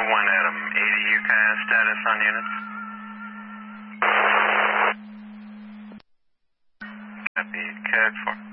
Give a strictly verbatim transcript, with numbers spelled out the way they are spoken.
one Adam, eighty U C A S status on units. Copy, code four.